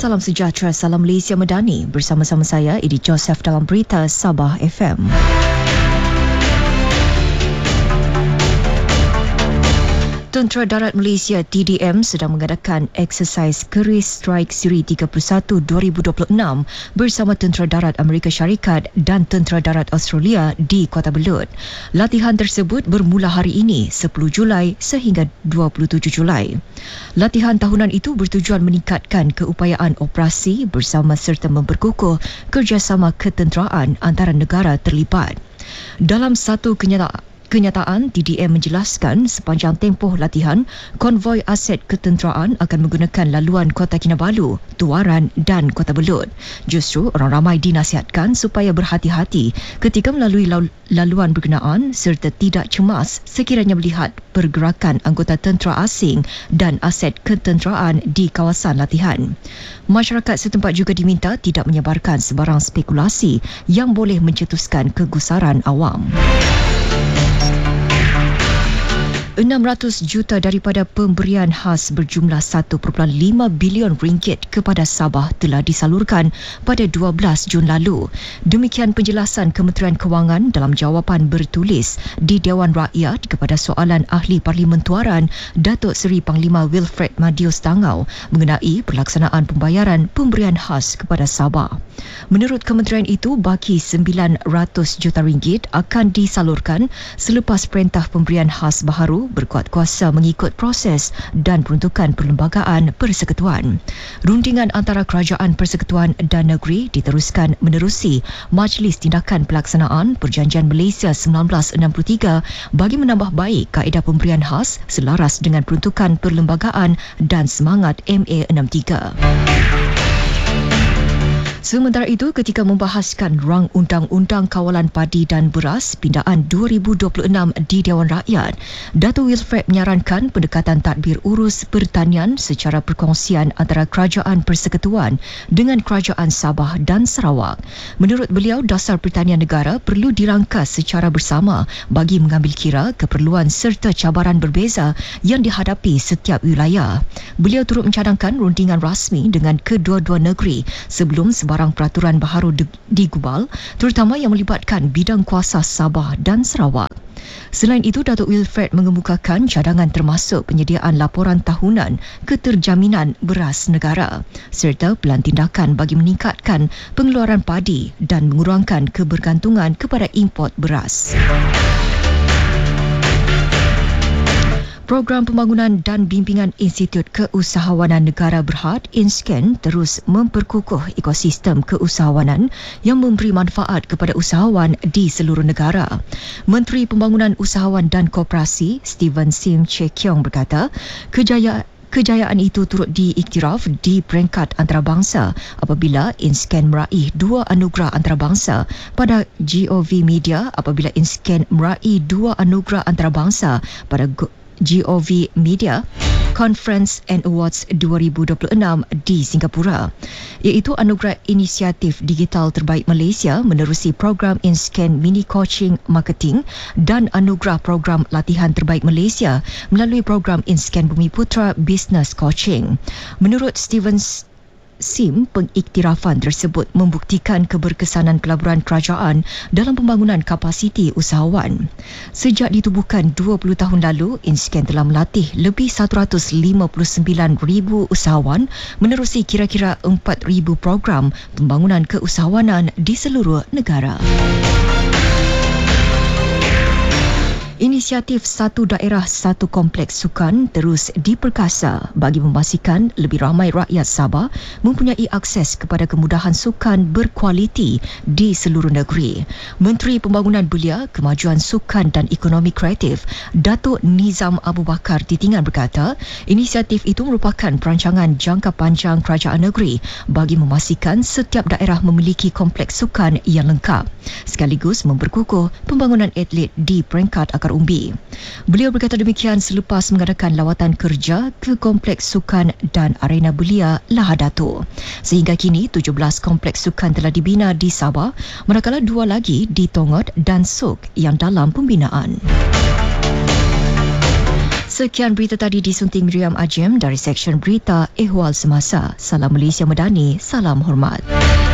Salam sejahtera, salam Malaysia Medani. Bersama-sama saya, Edi Joseph dalam Berita Sabah FM. Tentera Darat Malaysia TDM sedang mengadakan eksersis Keris Strike Siri 31 2026 bersama Tentera Darat Amerika Syarikat dan Tentera Darat Australia di Kota Belud. Latihan tersebut bermula hari ini 10 Julai sehingga 27 Julai. Latihan tahunan itu bertujuan meningkatkan keupayaan operasi bersama serta memperkukuh kerjasama ketenteraan antara negara terlibat. Dalam satu kenyataan, TDM menjelaskan sepanjang tempoh latihan, konvoi aset ketenteraan akan menggunakan laluan Kota Kinabalu, Tuaran dan Kota Belud. Justru orang ramai dinasihatkan supaya berhati-hati ketika melalui laluan berkenaan serta tidak cemas sekiranya melihat pergerakan anggota tentera asing dan aset ketenteraan di kawasan latihan. Masyarakat setempat juga diminta tidak menyebarkan sebarang spekulasi yang boleh mencetuskan kegusaran awam. 600 juta daripada pemberian khas berjumlah 1.5 bilion ringgit kepada Sabah telah disalurkan pada 12 Jun lalu. Demikian penjelasan Kementerian Kewangan dalam jawapan bertulis di Dewan Rakyat kepada soalan Ahli Parlimen Tuaran Datuk Seri Panglima Wilfred Madius Tangau mengenai pelaksanaan pembayaran pemberian khas kepada Sabah. Menurut kementerian itu, baki 900 juta ringgit akan disalurkan selepas perintah pemberian khas baharu berkuat kuasa mengikut proses dan peruntukan Perlembagaan Persekutuan. Rundingan antara Kerajaan Persekutuan dan Negeri diteruskan menerusi Majlis Tindakan Pelaksanaan Perjanjian Malaysia 1963 bagi menambah baik kaedah pemberian khas selaras dengan peruntukan perlembagaan dan semangat MA 63. Sementara itu, ketika membahaskan rang Undang-Undang Kawalan Padi dan Beras Pindaan 2026 di Dewan Rakyat, Datuk Wilfred menyarankan pendekatan tadbir urus pertanian secara perkongsian antara Kerajaan Persekutuan dengan Kerajaan Sabah dan Sarawak. Menurut beliau, dasar pertanian negara perlu dirangkas secara bersama bagi mengambil kira keperluan serta cabaran berbeza yang dihadapi setiap wilayah. Beliau turut mencadangkan rundingan rasmi dengan kedua-dua negeri sebelum sebarang peraturan baharu digubal, terutama yang melibatkan bidang kuasa Sabah dan Sarawak. Selain itu, Datuk Wilfred mengemukakan cadangan termasuk penyediaan laporan tahunan keterjaminan beras negara serta pelan tindakan bagi meningkatkan pengeluaran padi dan mengurangkan kebergantungan kepada import beras. Program Pembangunan dan Bimbingan Institut Keusahawanan Negara Berhad (INSCAN) terus memperkukuh ekosistem keusahawanan yang memberi manfaat kepada usahawan di seluruh negara. Menteri Pembangunan Usahawan dan Koperasi Steven Sim Chee Kiong berkata, kejayaan itu turut diiktiraf di peringkat antarabangsa apabila INSCAN meraih 2 anugerah antarabangsa, pada GOV Media apabila INSCAN meraih 2 anugerah antarabangsa pada GOV Media Conference and Awards 2026 di Singapura, iaitu Anugerah Inisiatif Digital Terbaik Malaysia menerusi program INSCAN Mini Coaching Marketing dan Anugerah Program Latihan Terbaik Malaysia melalui program INSCAN Bumiputra Business Coaching. Menurut Steven Sim, pengiktirafan tersebut membuktikan keberkesanan pelaburan kerajaan dalam pembangunan kapasiti usahawan. Sejak ditubuhkan 20 tahun lalu, INSCAN telah melatih lebih 159,000 usahawan menerusi kira-kira 4,000 program pembangunan keusahawanan di seluruh negara. Inisiatif Satu Daerah Satu Kompleks Sukan terus diperkasa bagi memastikan lebih ramai rakyat Sabah mempunyai akses kepada kemudahan sukan berkualiti di seluruh negeri. Menteri Pembangunan Belia, Kemajuan Sukan dan Ekonomi Kreatif, Datuk Nizam Abu Bakar Titingan berkata, inisiatif itu merupakan perancangan jangka panjang kerajaan negeri bagi memastikan setiap daerah memiliki kompleks sukan yang lengkap, sekaligus memperkukuh pembangunan atlet di peringkat akar umbi. Beliau berkata demikian selepas mengadakan lawatan kerja ke Kompleks Sukan dan Arena Belia Lahadato. Sehingga kini 17 kompleks sukan telah dibina di Sabah, manakala 2 lagi di Tongot dan Sok yang dalam pembinaan. Sekian berita tadi disunting Miriam Ajem dari Seksyen Berita Ehwal Semasa. Salam Malaysia Madani, salam hormat.